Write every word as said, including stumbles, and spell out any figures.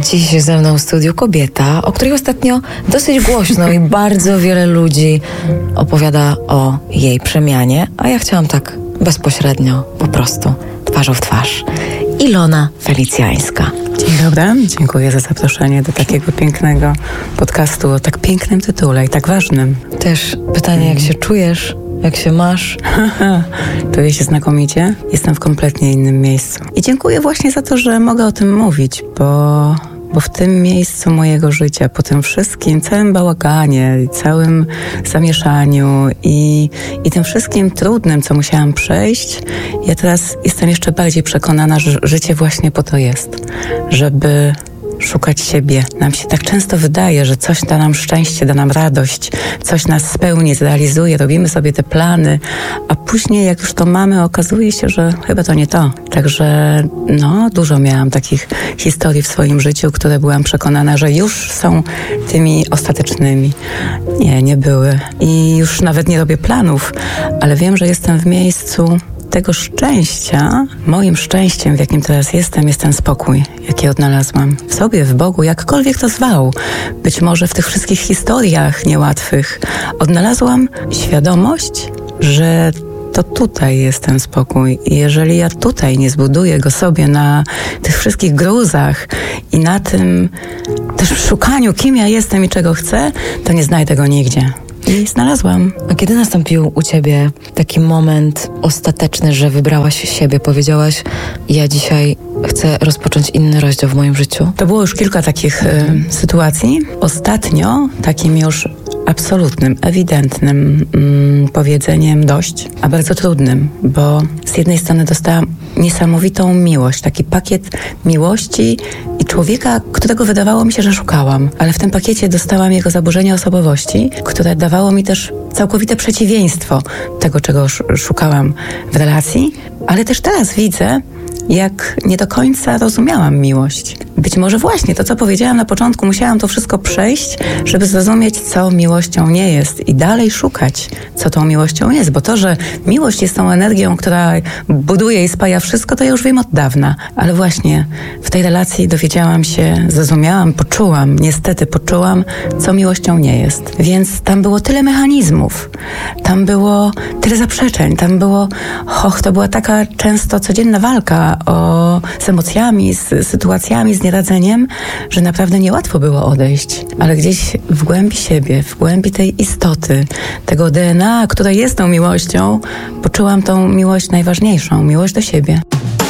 Dziś ze mną w studiu kobieta, o której ostatnio dosyć głośno i bardzo wiele ludzi opowiada o jej przemianie, a ja chciałam tak bezpośrednio, po prostu, twarzą w twarz. Ilona Felicjańska. Dzień dobry, dziękuję za zaproszenie do takiego pięknego podcastu o tak pięknym tytule i tak ważnym. Też pytanie, jak się czujesz? Jak się masz? Czuję się znakomicie. Jestem w kompletnie innym miejscu. I dziękuję właśnie za to, że mogę o tym mówić, bo, bo w tym miejscu mojego życia, po tym wszystkim, całym bałaganie, całym zamieszaniu i, i tym wszystkim trudnym, co musiałam przejść, ja teraz jestem jeszcze bardziej przekonana, że życie właśnie po to jest, żeby szukać siebie. Nam się tak często wydaje, że coś da nam szczęście, da nam radość, coś nas spełni, zrealizuje, robimy sobie te plany, a później jak już to mamy, okazuje się, że chyba to nie to. Także no, dużo miałam takich historii w swoim życiu, które byłam przekonana, że już są tymi ostatecznymi. Nie, nie były. I już nawet nie robię planów, ale wiem, że jestem w miejscu tego szczęścia. Moim szczęściem, w jakim teraz jestem, jest ten spokój, jaki odnalazłam w sobie, w Bogu, jakkolwiek to zwał. Być może w tych wszystkich historiach niełatwych odnalazłam świadomość, że to tutaj jest ten spokój. I jeżeli ja tutaj nie zbuduję go sobie na tych wszystkich gruzach i na tym też szukaniu, kim ja jestem i czego chcę, to nie znajdę go nigdzie. I znalazłam. A kiedy nastąpił u ciebie taki moment ostateczny, że wybrałaś siebie, powiedziałaś, ja dzisiaj chcę rozpocząć inny rozdział w moim życiu? To było już kilka takich y, sytuacji. Ostatnio takim już absolutnym, ewidentnym mm, powiedzeniem dość, a bardzo trudnym, bo z jednej strony dostałam niesamowitą miłość, taki pakiet miłości i człowieka, którego wydawało mi się, że szukałam, ale w tym pakiecie dostałam jego zaburzenia osobowości, które dawało mi też całkowite przeciwieństwo tego, czego sz- szukałam w relacji, ale też teraz widzę, jak nie do końca rozumiałam miłość. Być może właśnie to, co powiedziałam na początku, musiałam to wszystko przejść, żeby zrozumieć, co miłością nie jest i dalej szukać, co tą miłością jest, bo to, że miłość jest tą energią, która buduje i spaja wszystko, to ja już wiem od dawna, ale właśnie w tej relacji dowiedziałam się, zrozumiałam, poczułam, niestety poczułam, co miłością nie jest. Więc tam było tyle mechanizmów, tam było tyle zaprzeczeń, tam było, och, to była taka często codzienna walka o, z emocjami, z sytuacjami, z nieradzeniem, że naprawdę niełatwo było odejść. Ale gdzieś w głębi siebie, w głębi tej istoty, tego D N A, które jest tą miłością, poczułam tą miłość najważniejszą, miłość do siebie.